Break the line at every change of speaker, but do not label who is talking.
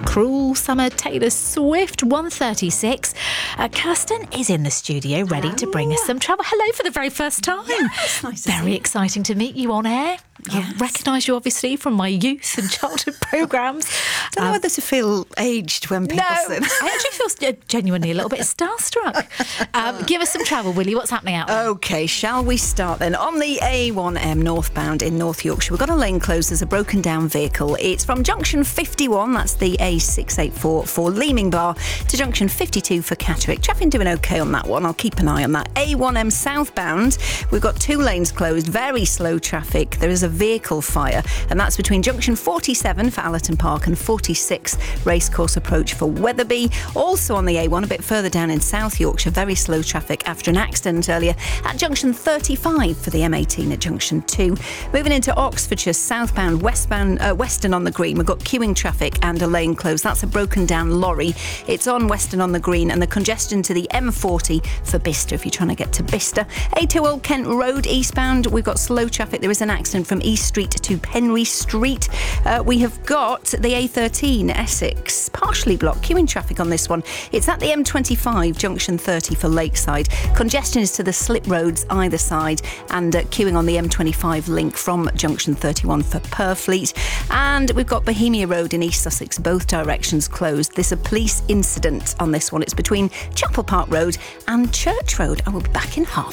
Cruel Summer, Taylor Swift, 1:36. Kirsten is in the studio ready to bring us some travel. Hello for the very first time.
Yes, nice to see
Very
you.
exciting to meet you on air.
Yes.
I recognise you obviously from my youth and childhood programmes.
Don't know whether to feel aged when people say that.
I actually feel genuinely a little bit starstruck. Give us some travel, will you? What's happening out there?
OK, shall we start then? On the A1M northbound in North Yorkshire, we've got a lane closed. There's a broken down vehicle. It's from junction 51, that's the A684 for Leeming Bar, to junction 52 for Catterick. Traffic doing OK on that one. I'll keep an eye on that. A1M southbound, we've got 2 lanes closed, very slow traffic. There is a vehicle fire, and that's between junction 47 for Allerton Park and 46 Racecourse Approach for Wetherby. Also on the A1, a bit further down in South Yorkshire, very slow traffic after an accident earlier at junction 35 for the M18 at junction 2. Moving into Oxfordshire, southbound, Western on the Green, we've got queuing traffic and a lane closed. That's a broken down lorry. It's on Western on the Green, and the congestion to the M40 for Bicester if you're trying to get to Bicester. A2 Old Kent Road eastbound, we've got slow traffic. There is an accident from East Street to Penry Street. We have got the A13 Essex, partially blocked, queuing traffic on this one. It's at the M25 junction 30 for Lakeside. Congestion is to the slip roads either side, and queuing on the M25 link from junction 31 for Purfleet. And we've got Bohemia Road in East Sussex, both directions closed. There's a police incident on this one. It's between Chapel Park Road and Church Road. I will be back in half.